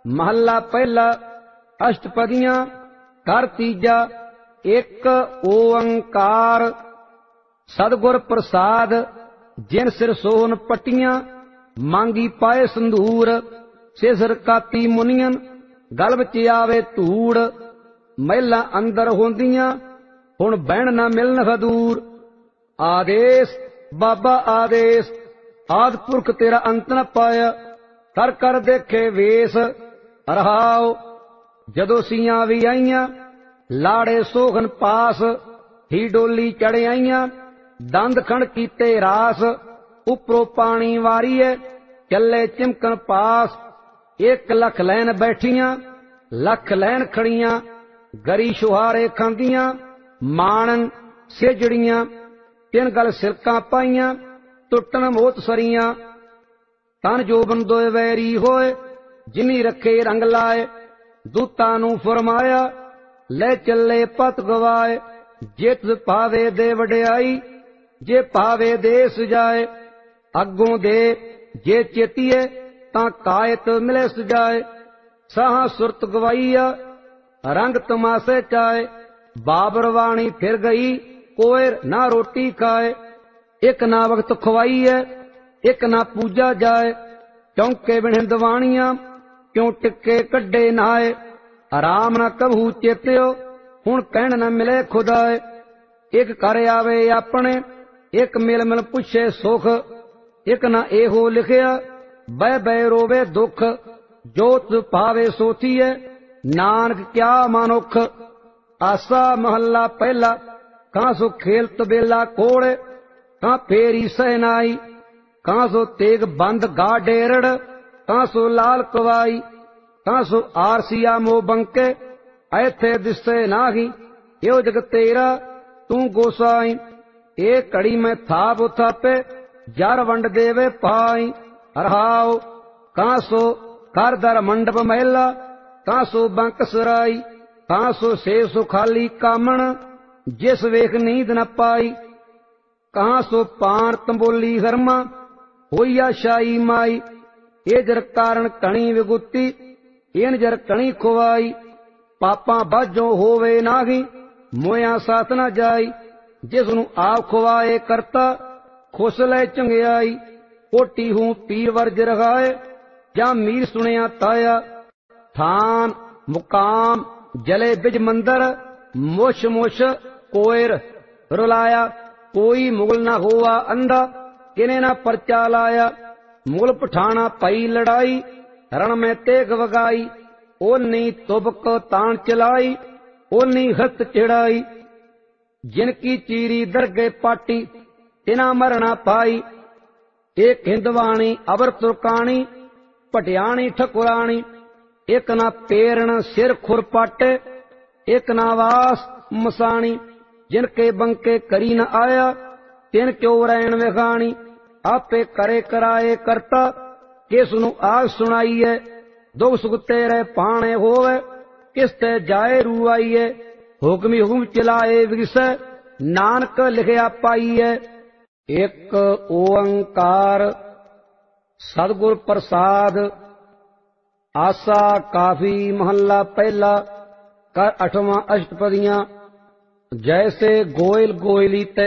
महला पहला अष्टपदियां कर तीजा। एक ओंकार सतगुर प्रसाद जिन सिर सोहन पट्टियां मांगी पाए संधूर। सिर काती मुनियन गल विच आवे धूड़। महिला अंदर होंदियां हुण बहन ना मिलन हदूर। आदेश बाबा आदेश आद पुरख तेरा अंत न पाया। कर कर देखे वेश रहाओ। जदों सियां भी आईयां लाड़े सोहन पास। ही डोली चढ़ आईयां दंद खण कीते रास। उपरों पानी वारीए चले चिमकन पास। 1 लख लैन बैठियां लख लैन खड़ियां। गरी शुहारे खांदियां माणन सेजड़ियां। 3 गल सिलकां पाईयां टुटन मोत सरियां। तन जोबन दोए वैरी होए जिनी रखे रंग लाए। दूतां नूं फरमाया ले चले पत गवाए। जित पावे दे वडियाई जे पावे दे सजाए। अगों दे जे चेतीए तां कायत मिले सजाए। साहां सुरत गवाईया रंग तमाशे चाए। बाबर वाणी फिर गई कोयर ना रोटी खाए। एक ना वक्त खवाई है एक ना पूजा जाए। चौंके बिन हिंदवाणियां क्यों टिके कड्डे नाए। आराम ना कभू चेत्यो हुण कहण न मिले खुदाए। एक कर आवे अपने एक मिल मिल पुछे सुख। एक ना एहो लिखिया बह बह रोवे दुख। जोत पावे सोचीए नानक क्या मानुख। आसा महला पहला कां सो खेल तबेला कोड़। कां फेरी सहनाई कां सो तेग बंद गा डेरड़। कां सो लाल कवाई कां सो आरसिया मो बंके। ऐथे दिसे नाही यो जग तेरा तू गोसाई। ए कड़ी में थाप उथापे जार वंड देवे पाई। रहाओ कां सो कर दर मंडप महला कां सो बंक सराई। कां सो से सुखाली कामण जिस वेख नींद न पाई। कहां सो पान तंबोली हरमा होइया शाही माई। ए जर कारण कणी विगुती इन जर कणी खुवाई। पापां बाजों होवे नाही मोया साथ न जाई। जिस नूं आप खुवाए करता खुश लै चंगियाई। कोटी हूं पीर वर्ज रखाए जा मीर सुनिया ताया। थान मुकाम जले बिज मंदर मुश मुश कोयर रुलाया। कोई मुगल ना हुआ अंधा किने ना परचा लाया। मुगल पठाना पई लड़ाई रण में तेग वगाई। ओनी तुबक तान चलाई ओनी हस्त चिड़ाई। जिनकी चीरी दरगे पाटी तिना मरना पाई। एक हिंदवाणी अबर तुरकाणी पटियाणी ठकुराणी। एक ना पेरण सिर खुरपाटे एक ना वास मसाणी। जिनके बंके करी न आया तिन क्यों रैन विखाणी। आपे करे कराए करता किस नूं आग सुनाईए। दुख सुख तेरे पाणे होवे किस ते जाए रूआईए। हुक्मी हुक्म चलाए विगसै नानक लिखिया पाईए। एक ओंकार सतगुर प्रसाद। आसा काफी महला पहला कर 8वां अष्टपदियां। जैसे गोयल गोयली ते